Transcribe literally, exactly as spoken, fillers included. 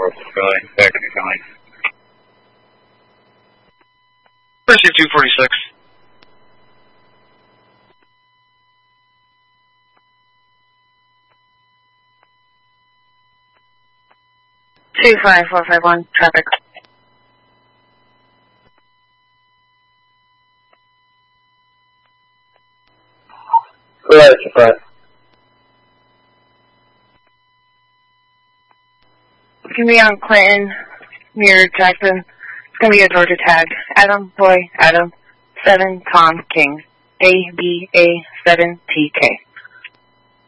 four, Philly, back to Philly. Mercy two forty-six. two five four five one, traffic. Right, right. It's going to be on Clinton, near Jackson. It's going to be a Georgia tag. Adam, Boy, Adam, seven, Tom, King. A B A seven T K.